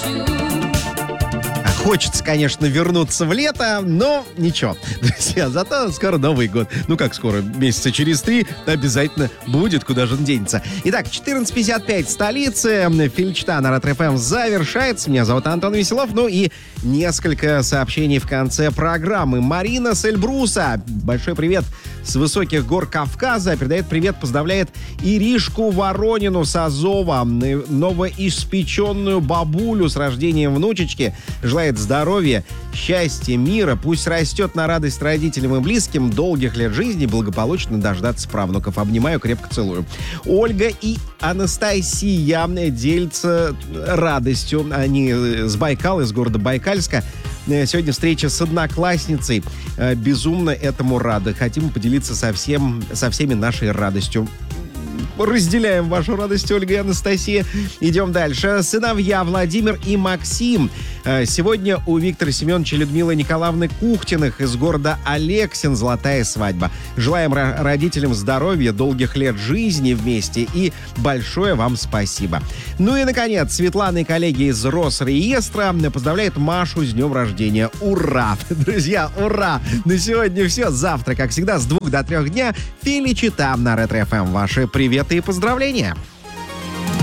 Хочется, конечно, вернуться в лето, но ничего. Друзья, зато скоро Новый год. Ну как скоро? Месяца через 3 обязательно будет, куда же он денется. Итак, 14:55 столицы. Фельдштадт на Ретро-ФМ завершается. Меня зовут Антон Веселов. Ну и несколько сообщений в конце программы. Марина с Эльбруса. Большой привет с высоких гор Кавказа. Передает привет, поздравляет Иришку Воронину с Азова. Новоиспеченную бабулю с рождением внучечки. Желает здоровья, счастья, мира. Пусть растет на радость родителям и близким, долгих лет жизни, благополучно дождаться правнуков. Обнимаю, крепко целую. Ольга и Анастасия делятся радостью. Они с Байкала, из города Байкальска. Сегодня встреча с одноклассницей. Безумно этому рады. Хотим поделиться со всеми нашей радостью. Разделяем вашу радость, Ольга и Анастасия. Идем дальше. Сыновья Владимир и Максим. Сегодня у Виктора Семеновича и Людмилы Николаевны Кухтиных из города Алексин золотая свадьба. Желаем родителям здоровья, долгих лет жизни вместе и большое вам спасибо. Ну и, наконец, Светлана и коллеги из Росреестра поздравляют Машу с днем рождения. Ура! Друзья, ура! На сегодня все. Завтра, как всегда, с 2 до 3 дня Феличита на Ретро-ФМ. Ваши приветы и поздравления.